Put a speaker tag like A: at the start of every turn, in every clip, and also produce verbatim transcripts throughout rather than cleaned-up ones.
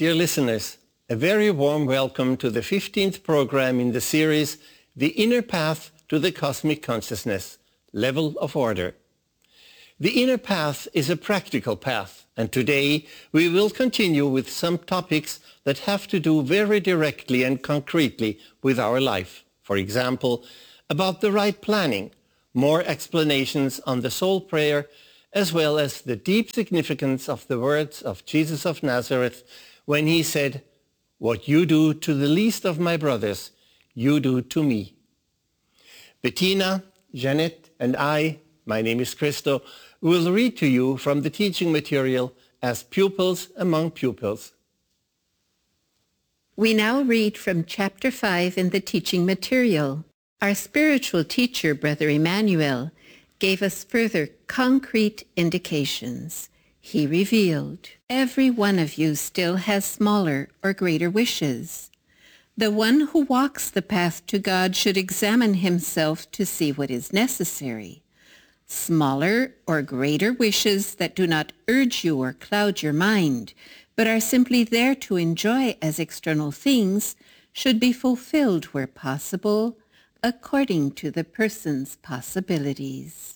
A: Dear listeners, a very warm welcome to the fifteenth program in the series, The Inner Path to the Cosmic Consciousness, Level of Order. The inner path is a practical path, and today we will continue with some topics that have to do very directly and concretely with our life. For example, about the right planning, more explanations on the soul prayer, as well as the deep significance of the words of Jesus of Nazareth when he said, "What you do to the least of my brothers, you do to me." Bettina, Jeanette, and I, my name is Christo, will read to you from the teaching material as pupils among pupils.
B: We now read from chapter five in the teaching material. Our spiritual teacher, Brother Emmanuel, gave us further concrete indications. He revealed, every one of you still has smaller or greater wishes. The one who walks the path to God should examine himself to see what is necessary. Smaller or greater wishes that do not urge you or cloud your mind, but are simply there to enjoy as external things, should be fulfilled where possible, according to the person's possibilities.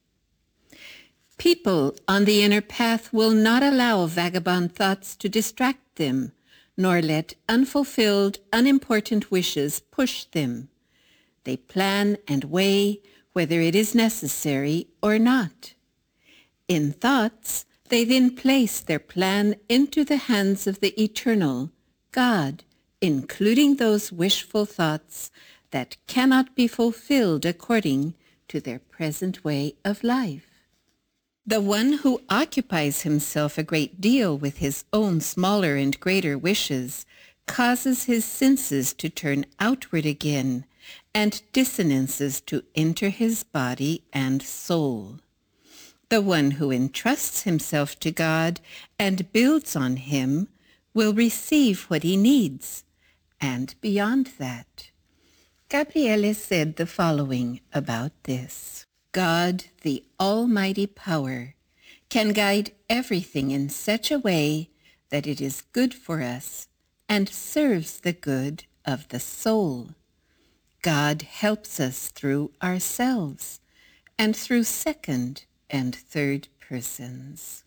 B: People on the inner path will not allow vagabond thoughts to distract them, nor let unfulfilled, unimportant wishes push them. They plan and weigh whether it is necessary or not. In thoughts, they then place their plan into the hands of the Eternal, God, including those wishful thoughts that cannot be fulfilled according to their present way of life. The one who occupies himself a great deal with his own smaller and greater wishes causes his senses to turn outward again and dissonances to enter his body and soul. The one who entrusts himself to God and builds on him will receive what he needs, and beyond that. Gabriele said the following about this. God, the Almighty Power, can guide everything in such a way that it is good for us and serves the good of the soul. God helps us through ourselves and through second and third persons.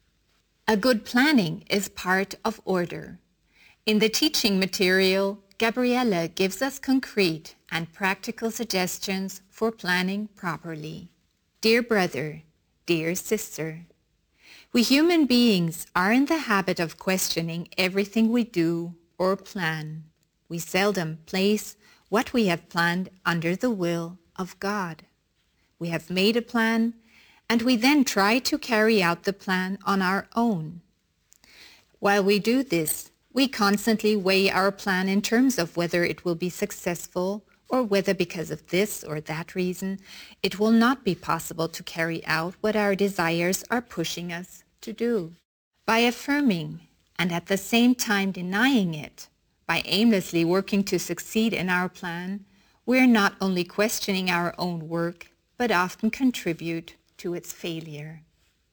C: A good planning is part of order. In the teaching material, Gabriele gives us concrete and practical suggestions for planning properly. Dear brother, dear sister, we human beings are in the habit of questioning everything we do or plan. We seldom place what we have planned under the will of God. We have made a plan, and we then try to carry out the plan on our own. While we do this, we constantly weigh our plan in terms of whether it will be successful or whether because of this or that reason, it will not be possible to carry out what our desires are pushing us to do. By affirming and at the same time denying it, by aimlessly working to succeed in our plan, we're not only questioning our own work, but often contribute to its failure.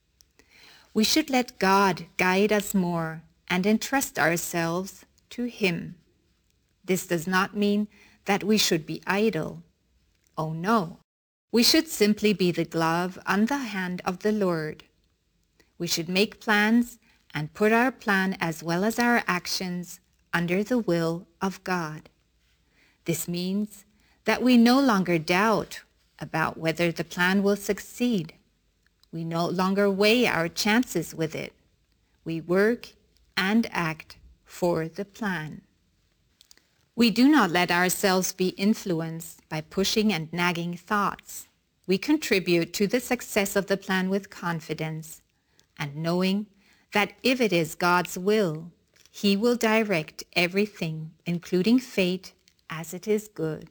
C: We should let God guide us more and entrust ourselves to Him. This does not mean that we should be idle. Oh no, we should simply be the glove on the hand of the Lord. We should make plans and put our plan as well as our actions under the will of God. This means that we no longer doubt about whether the plan will succeed. We no longer weigh our chances with it. We work and act for the plan. We do not let ourselves be influenced by pushing and nagging thoughts. We contribute to the success of the plan with confidence and knowing that if it is God's will, He will direct everything, including fate, as it is good.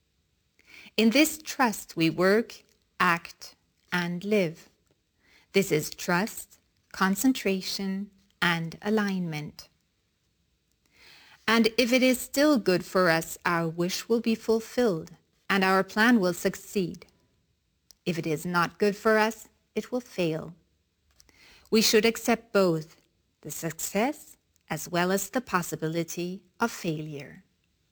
C: In this trust we work, act, and live. This is trust, concentration, and alignment. And if it is still good for us, our wish will be fulfilled and our plan will succeed. If it is not good for us, it will fail. We should accept both the success as well as the possibility of failure.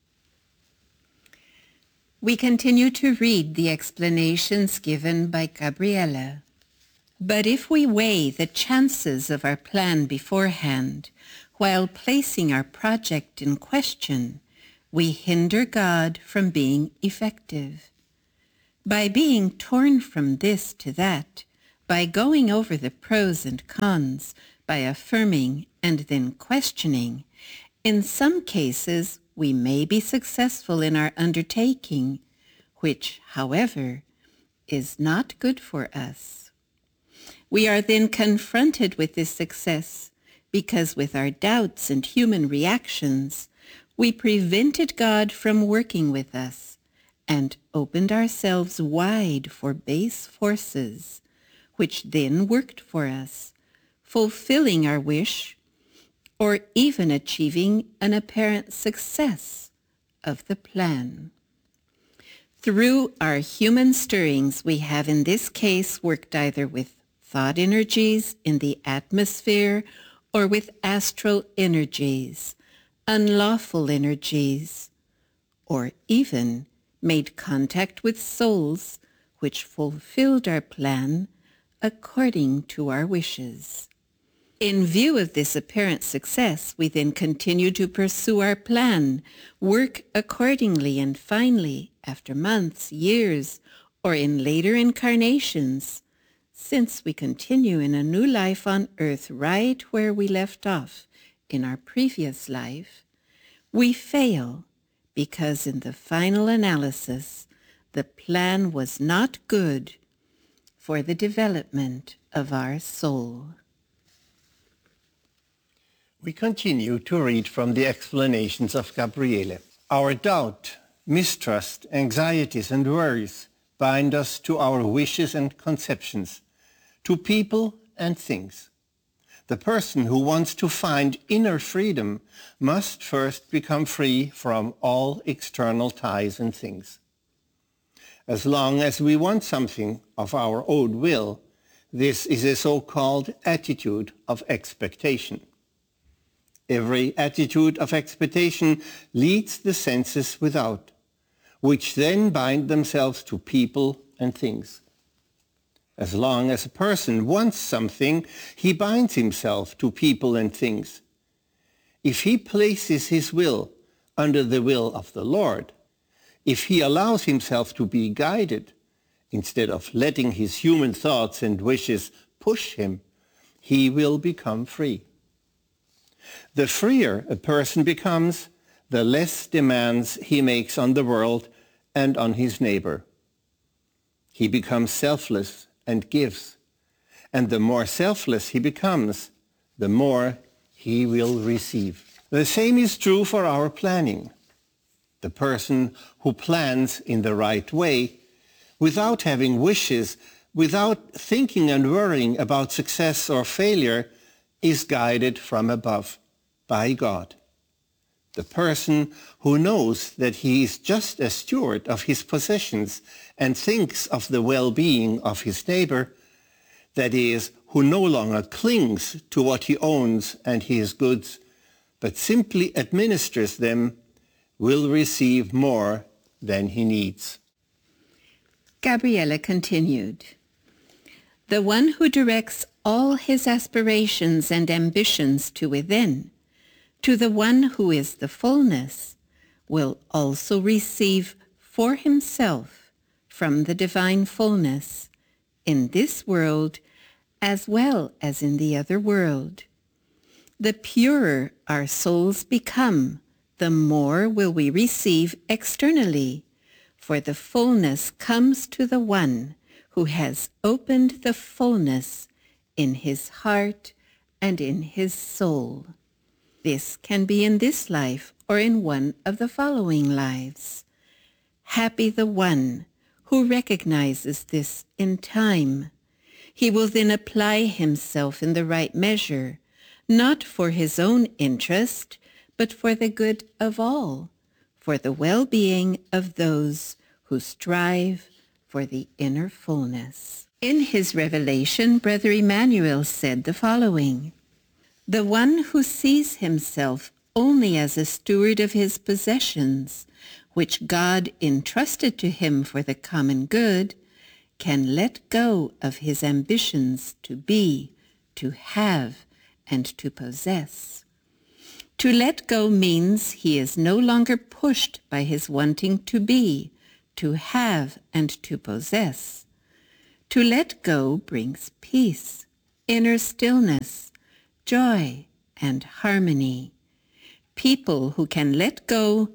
B: We continue to read the explanations given by Gabriela. But if we weigh the chances of our plan beforehand, while placing our project in question, we hinder God from being effective. By being torn from this to that, by going over the pros and cons, by affirming and then questioning, in some cases we may be successful in our undertaking, which, however, is not good for us. We are then confronted with this success because with our doubts and human reactions, we prevented God from working with us and opened ourselves wide for base forces, which then worked for us, fulfilling our wish or even achieving an apparent success of the plan. Through our human stirrings, we have in this case worked either with thought energies in the atmosphere or with astral energies, unlawful energies, or even made contact with souls which fulfilled our plan according to our wishes. In view of this apparent success, we then continue to pursue our plan, work accordingly, and finally, after months, years, or in later incarnations, since we continue in a new life on earth right where we left off in our previous life, we fail because in the final analysis, the plan was not good for the development of our soul.
A: We continue to read from the explanations of Gabriele. Our doubt, mistrust, anxieties, and worries bind us to our wishes and conceptions, to people and things. The person who wants to find inner freedom must first become free from all external ties and things. As long as we want something of our own will, this is a so-called attitude of expectation. Every attitude of expectation leads the senses without, which then bind themselves to people and things. As long as a person wants something, he binds himself to people and things. If he places his will under the will of the Lord, if he allows himself to be guided, instead of letting his human thoughts and wishes push him, he will become free. The freer a person becomes, the less demands he makes on the world and on his neighbor. He becomes selfless and gives, and the more selfless he becomes, the more he will receive. The same is true for our planning. The person who plans in the right way, without having wishes, without thinking and worrying about success or failure, is guided from above by God. The person who knows that he is just a steward of his possessions and thinks of the well-being of his neighbor, that is, who no longer clings to what he owns and his goods, but simply administers them, will receive more than he needs.
B: Gabriela continued, "The one who directs all his aspirations and ambitions to within, to the one who is the fullness, will also receive for himself from the divine fullness in this world as well as in the other world. The purer our souls become, the more will we receive externally, for the fullness comes to the one who has opened the fullness in his heart and in his soul. This can be in this life or in one of the following lives. Happy the one who recognizes this in time. He will then apply himself in the right measure, not for his own interest, but for the good of all, for the well-being of those who strive for the inner fullness." In his revelation, Brother Emmanuel said the following, The one who sees himself only as a steward of his possessions, which God entrusted to him for the common good, can let go of his ambitions to be, to have, and to possess. To let go means he is no longer pushed by his wanting to be, to have, and to possess. To let go brings peace, inner stillness, joy, and harmony. People who can let go